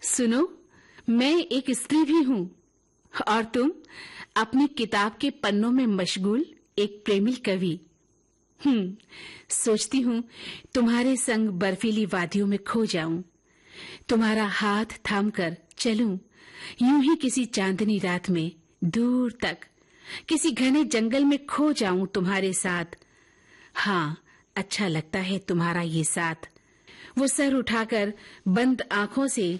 सुनो, मैं एक स्त्री भी हूँ और तुम अपनी किताब के पन्नों में मशगूल एक प्रेमी कवि। सोचती हूँ तुम्हारे संग बर्फीली वादियों में खो जाऊं, तुम्हारा हाथ थामकर चलूं यूं ही किसी चांदनी रात में दूर तक, किसी घने जंगल में खो जाऊं तुम्हारे साथ। हाँ, अच्छा लगता है तुम्हारा ये साथ। वो सर उठाकर बंद आंखों से